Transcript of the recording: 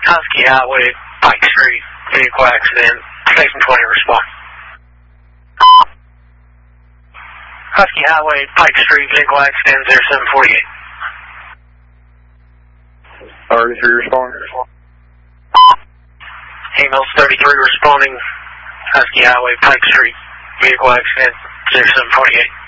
Husky Highway, Pike Street, vehicle accident, Station 20, respond. Husky Highway, Pike Street, vehicle accident, 0748. R33 responding. Emails 33 responding, Husky Highway, Pike Street, vehicle accident, 0748.